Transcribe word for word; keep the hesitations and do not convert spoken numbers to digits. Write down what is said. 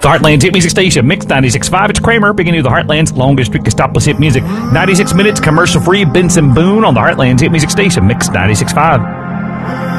The Heartland's hit music station, Mix ninety-six point five. It's Kramer, bringing you the Heartland's longest, strictest, stopless hit music. ninety-six minutes, commercial-free. Benson Boone on the Heartland's hit music station, Mix ninety-six point five.